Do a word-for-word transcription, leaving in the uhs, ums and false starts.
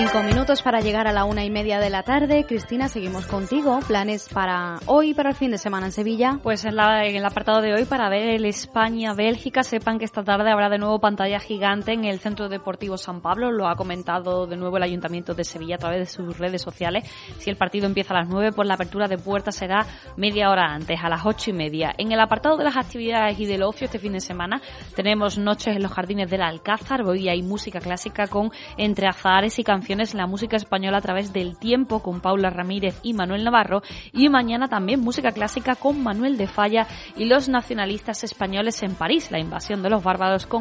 Cinco minutos para llegar a la una y media de la tarde. Cristina, seguimos contigo. ¿Planes para hoy, para el fin de semana en Sevilla? Pues en, la, en el apartado de hoy, para ver el España-Bélgica, sepan que esta tarde habrá de nuevo pantalla gigante en el Centro Deportivo San Pablo. Lo ha comentado de nuevo el Ayuntamiento de Sevilla a través de sus redes sociales. Si el partido empieza a las nueve, pues la apertura de puertas será media hora antes, a las ocho y media. En el apartado de las actividades y del ocio este fin de semana, tenemos noches en los jardines del Alcázar. Hoy hay música clásica con entre azahares y canciones, la música española a través del tiempo con Paula Ramírez y Manuel Navarro, y mañana también música clásica con Manuel de Falla y los nacionalistas españoles en París, la invasión de los bárbaros con